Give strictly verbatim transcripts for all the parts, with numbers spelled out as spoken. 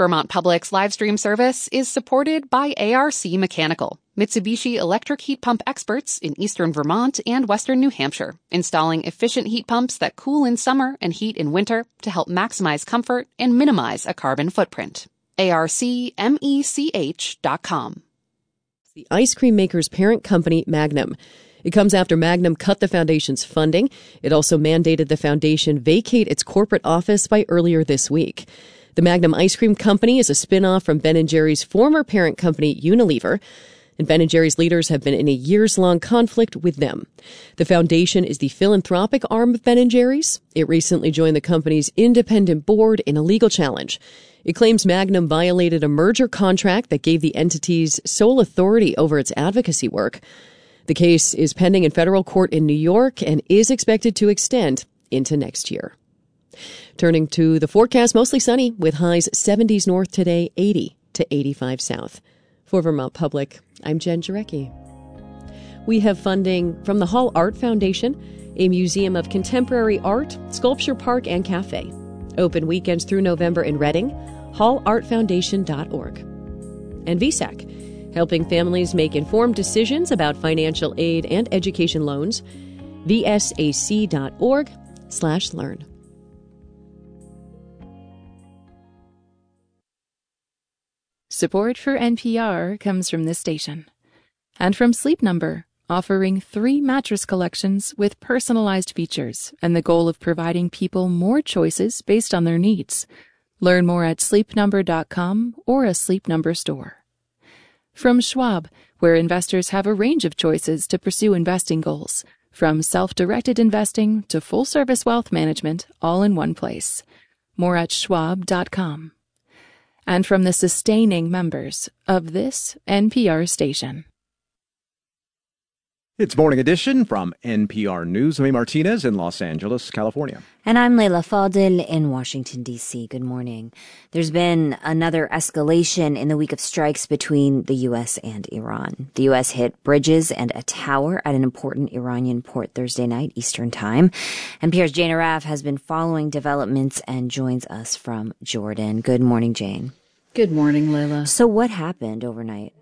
Vermont Public's live stream service is supported by A R C Mechanical, Mitsubishi electric heat pump experts in eastern Vermont and western New Hampshire, installing efficient heat pumps that cool in summer and heat in winter to help maximize comfort and minimize a carbon footprint. A R C mech dot com. The ice cream maker's parent company, Magnum. It comes after Magnum cut the foundation's funding. It also mandated the foundation vacate its corporate office by earlier this week. The Magnum Ice Cream Company is a spin-off from Ben and Jerry's former parent company, Unilever, and Ben and Jerry's leaders have been in a years-long conflict with them. The foundation is the philanthropic arm of Ben and Jerry's. It recently joined the company's independent board in a legal challenge. It claims Magnum violated a merger contract that gave the entity's sole authority over its advocacy work. The case is pending in federal court in New York and is expected to extend into next year. Turning to the forecast, mostly sunny with highs seventies north today, eighty to eighty-five south. For Vermont Public, I'm Jen Jarecki. We have funding from the Hall Art Foundation, a museum of contemporary art, sculpture park, and cafe. Open weekends through November in Reading, hall art foundation dot org. And V S A C, helping families make informed decisions about financial aid and education loans, v s a c dot org slash learn. Support for N P R comes from this station and from Sleep Number, offering three mattress collections with personalized features and the goal of providing people more choices based on their needs. Learn more at sleep number dot com or a Sleep Number store. From Schwab, where investors have a range of choices to pursue investing goals, from self-directed investing to full-service wealth management, all in one place. More at schwab dot com. And from the sustaining members of this N P R station. It's Morning Edition from N P R News. I'm Martinez in Los Angeles, California. And I'm Leila Fadel in Washington, D C. Good morning. There's been another escalation in the week of strikes between the U S and Iran. The U S hit bridges and a tower at an important Iranian port Thursday night, Eastern Time. N P R's Jane Araf has been following developments and joins us from Jordan. Good morning, Jane. Good morning, Leila. So what happened overnight?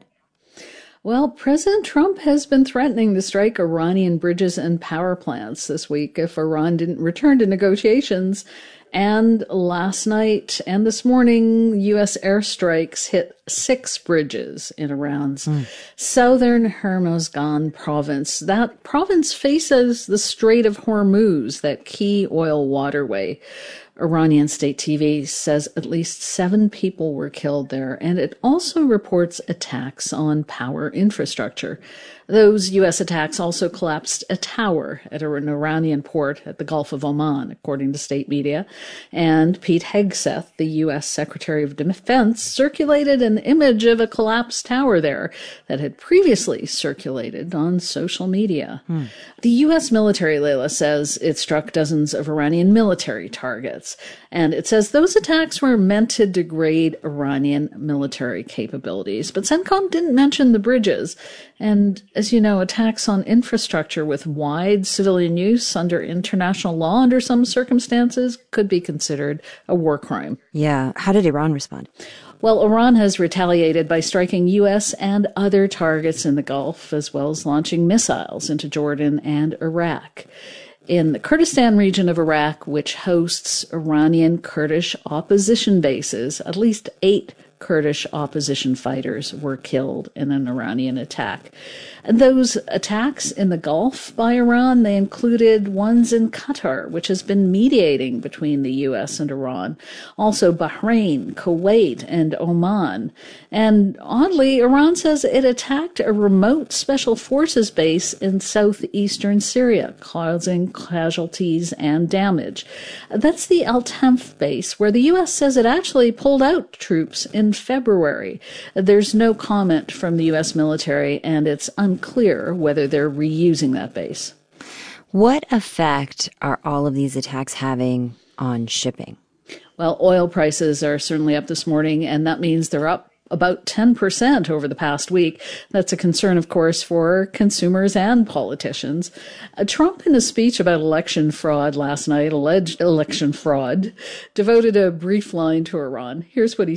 Well, President Trump has been threatening to strike Iranian bridges and power plants this week if Iran didn't return to negotiations. And last night and this morning, U S airstrikes hit six bridges in Iran's mm. southern Hormozgan province. That province faces the Strait of Hormuz, that key oil waterway. Iranian state T V says at least seven people were killed there, and it also reports attacks on power infrastructure. Those U S attacks also collapsed a tower at an Iranian port at the Gulf of Oman, according to state media. And Pete Hegseth, the U S Secretary of Defense, circulated an image of a collapsed tower there that had previously circulated on social media. Hmm. The U S military, Leila, says it struck dozens of Iranian military targets. And it says those attacks were meant to degrade Iranian military capabilities. But CENTCOM didn't mention the bridges. And as you know, attacks on infrastructure with wide civilian use under international law under some circumstances could be considered a war crime. Yeah. How did Iran respond? Well, Iran has retaliated by striking U S and other targets in the Gulf, as well as launching missiles into Jordan and Iraq. In the Kurdistan region of Iraq, which hosts Iranian Kurdish opposition bases, at least eight Kurdish opposition fighters were killed in an Iranian attack. And those attacks in the Gulf by Iran, they included ones in Qatar, which has been mediating between the U S and Iran. Also Bahrain, Kuwait, and Oman. And oddly, Iran says it attacked a remote special forces base in southeastern Syria, causing casualties and damage. That's the Al-Tanf base, where the U S says it actually pulled out troops in February. There's no comment from the U S military, and it's unclear whether they're reusing that base. What effect are all of these attacks having on shipping? Well, oil prices are certainly up this morning, and that means they're up about ten percent over the past week. That's a concern, of course, for consumers and politicians. Uh, Trump, in a speech about election fraud last night, alleged election fraud, devoted a brief line to Iran. Here's what he